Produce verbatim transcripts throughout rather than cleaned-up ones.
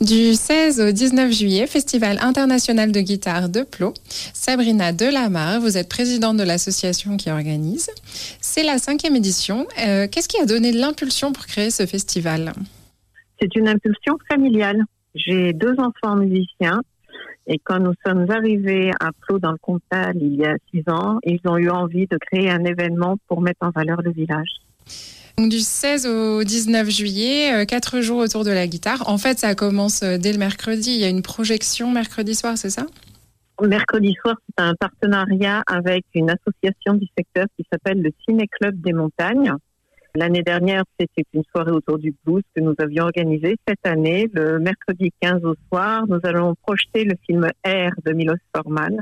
Du seize au dix-neuf juillet, Festival international de guitare de Plo. Sabrina Delamarre, vous êtes présidente de l'association qui organise. C'est la cinquième édition. Euh, qu'est-ce qui a donné l'impulsion pour créer ce festival ? C'est une impulsion familiale. J'ai deux enfants musiciens et quand nous sommes arrivés à Plo dans le Comtal il y a six ans, ils ont eu envie de créer un événement pour mettre en valeur le village. Donc du seize au dix-neuf juillet, quatre jours autour de la guitare. En fait, ça commence dès le mercredi. Il y a une projection mercredi soir, c'est ça ? Mercredi soir, c'est un partenariat avec une association du secteur qui s'appelle le Ciné-Club des Montagnes. L'année dernière, c'était une soirée autour du blues que nous avions organisée. Cette année, le mercredi quinze au soir, nous allons projeter le film Air de Milos Forman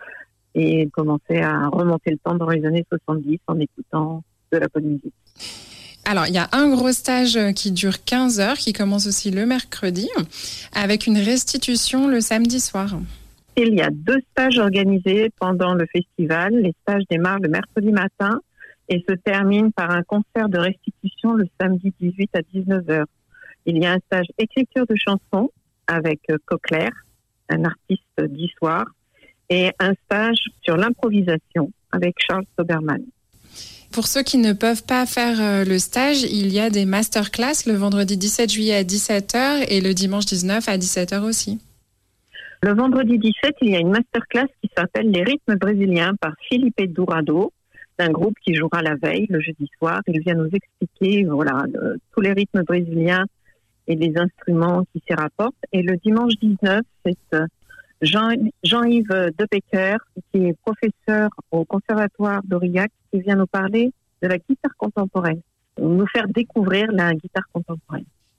et commencer à remonter le temps dans les années soixante-dix en écoutant de la bonne musique. Alors, il y a un gros stage qui dure quinze heures, qui commence aussi le mercredi, avec une restitution le samedi soir. Il y a deux stages organisés pendant le festival. Les stages démarrent le mercredi matin et se terminent par un concert de restitution le samedi dix-huit à dix-neuf heures. Il y a un stage écriture de chansons avec Coquelaire, un artiste d'histoire, et un stage sur l'improvisation avec Charles Soberman. Pour ceux qui ne peuvent pas faire le stage, il y a des masterclass le vendredi dix-sept juillet à dix-sept heures et le dimanche dix-neuf à dix-sept heures aussi. Le vendredi dix-sept, il y a une masterclass qui s'appelle Les rythmes brésiliens par Felipe Dourado, d'un groupe qui jouera la veille, le jeudi soir. Il vient nous expliquer voilà, le, tous les rythmes brésiliens et les instruments qui s'y rapportent. Et le dimanche dix-neuf, c'est Jean, Jean-Yves Debecker, qui est professeur au Conservatoire d'Aurillac, qui vient nous parler de la guitare contemporaine, nous faire découvrir la guitare contemporaine.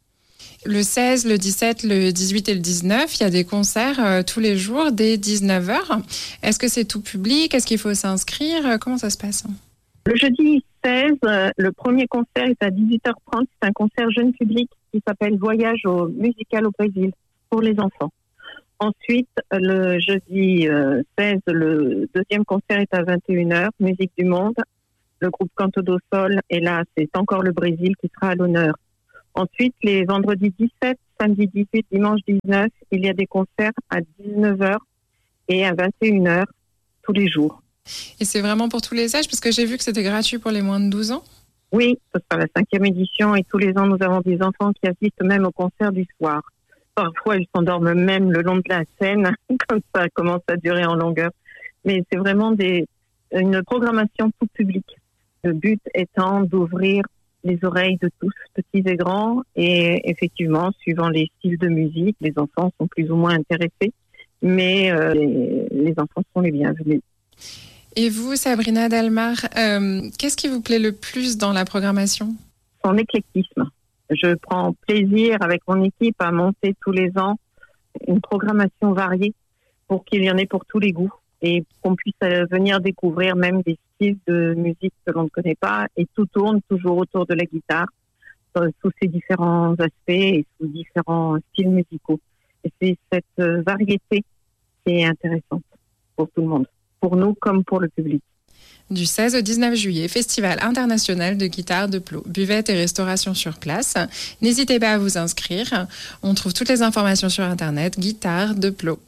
Le seize, le dix-sept, le dix-huit et le dix-neuf, il y a des concerts euh, tous les jours dès dix-neuf heures. Est-ce que c'est tout public ? Est-ce qu'il faut s'inscrire ? Comment ça se passe ? Le jeudi seize, euh, le premier concert est à dix-huit heures trente. C'est un concert jeune public qui s'appelle Voyage au musical au Brésil pour les enfants. Ensuite, le jeudi euh, seize, le deuxième concert est à vingt et une heures, Musique du Monde. Le groupe Canto do Sol, et là, c'est encore le Brésil qui sera à l'honneur. Ensuite, les vendredis dix-sept, samedi dix-huit, dimanche dix-neuf, il y a des concerts à dix-neuf heures et à vingt et une heures tous les jours. Et c'est vraiment pour tous les âges, parce que j'ai vu que c'était gratuit pour les moins de douze ans. Oui, ce sera la cinquième édition et tous les ans, nous avons des enfants qui assistent même au concert du soir. Parfois, ils s'endorment même le long de la scène, comme ça commence à durer en longueur. Mais c'est vraiment des, une programmation tout public. Le but étant d'ouvrir les oreilles de tous, petits et grands, et effectivement, suivant les styles de musique, les enfants sont plus ou moins intéressés, mais euh, les, les enfants sont les bienvenus. Et vous, Sabrina Delamarre, euh, qu'est-ce qui vous plaît le plus dans la programmation ? Son éclectisme. Je prends plaisir avec mon équipe à monter tous les ans une programmation variée pour qu'il y en ait pour tous les goûts et qu'on puisse venir découvrir même des styles de musique que l'on ne connaît pas, et tout tourne toujours autour de la guitare sous ses différents aspects et sous différents styles musicaux. Et c'est cette variété qui est intéressante pour tout le monde, pour nous comme pour le public. Du seize au dix-neuf juillet, Festival international de guitare de Plo. Buvette et restauration sur place. N'hésitez pas à vous inscrire. On trouve toutes les informations sur Internet, guitare de Plo.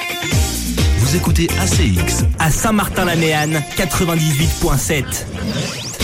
Vous écoutez A C X à Saint-Martin-la-Méanne quatre-vingt-dix-huit virgule sept.